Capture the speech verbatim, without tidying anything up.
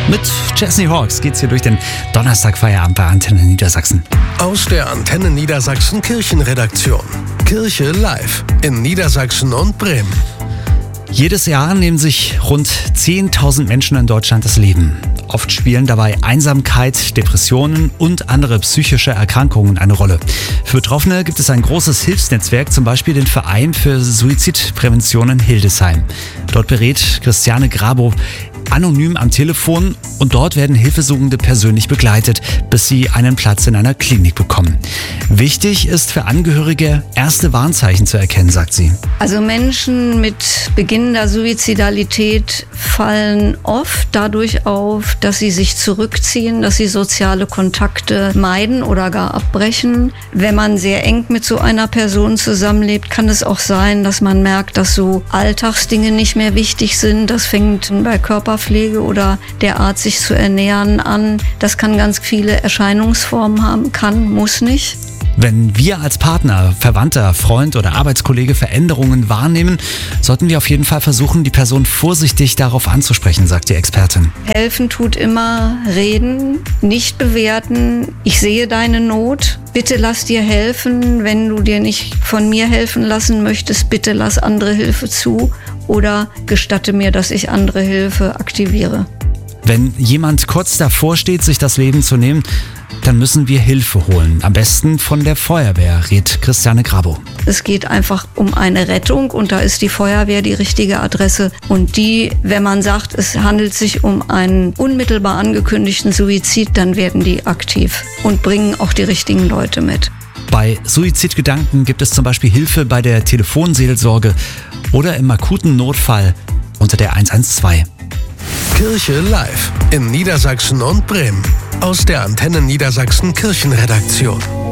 Mit Jesse Hawks geht's hier durch den Donnerstagfeierabend bei Antenne Niedersachsen. Aus der Antenne Niedersachsen Kirchenredaktion. Kirche live in Niedersachsen und Bremen. Jedes Jahr nehmen sich rund zehntausend Menschen in Deutschland das Leben. Oft spielen dabei Einsamkeit, Depressionen und andere psychische Erkrankungen eine Rolle. Für Betroffene gibt es ein großes Hilfsnetzwerk, zum Beispiel den Verein für Suizidprävention in Hildesheim. Dort berät Christiane Grabow anonym am Telefon und dort werden Hilfesuchende persönlich begleitet, bis sie einen Platz in einer Klinik bekommen. Wichtig ist für Angehörige, erste Warnzeichen zu erkennen, sagt sie. Also Menschen mit beginnender Suizidalität fallen oft dadurch auf, dass sie sich zurückziehen, dass sie soziale Kontakte meiden oder gar abbrechen. Wenn man sehr eng mit so einer Person zusammenlebt, kann es auch sein, dass man merkt, dass so Alltagsdinge nicht mehr wichtig sind. Das fängt bei Körperpflege oder der Art, sich zu ernähren an. Das kann ganz viele Erscheinungsformen haben, kann, muss nicht. Wenn wir als Partner, Verwandter, Freund oder Arbeitskollege Veränderungen wahrnehmen, sollten wir auf jeden Fall versuchen, die Person vorsichtig darauf anzusprechen, sagt die Expertin. Helfen tut immer reden, nicht bewerten. Ich sehe deine Not. Bitte lass dir helfen. Wenn du dir nicht von mir helfen lassen möchtest, bitte lass andere Hilfe zu oder gestatte mir, dass ich andere Hilfe aktiviere. Wenn jemand kurz davor steht, sich das Leben zu nehmen, dann müssen wir Hilfe holen. Am besten von der Feuerwehr, rät Christiane Grabow. Es geht einfach um eine Rettung und da ist die Feuerwehr die richtige Adresse. Und die, wenn man sagt, es handelt sich um einen unmittelbar angekündigten Suizid, dann werden die aktiv und bringen auch die richtigen Leute mit. Bei Suizidgedanken gibt es zum Beispiel Hilfe bei der Telefonseelsorge oder im akuten Notfall unter der eins eins zwei. Kirche live in Niedersachsen und Bremen. Aus der Antenne Niedersachsen Kirchenredaktion.